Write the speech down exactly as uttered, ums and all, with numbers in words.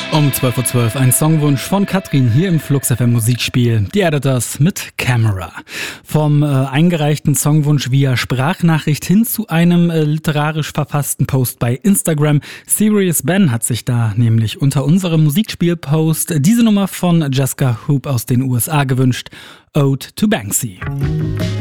Um zwölf Uhr zwölf ein Songwunsch von Katrin hier im Flux F M Musikspiel. Die Editors mit Camera. Vom äh, eingereichten Songwunsch via Sprachnachricht hin zu einem äh, literarisch verfassten Post bei Instagram. Serious Ben hat sich da nämlich unter unserem Musikspiel-Post diese Nummer von Jessica Hoop aus den U S A gewünscht. Ode to Banksy.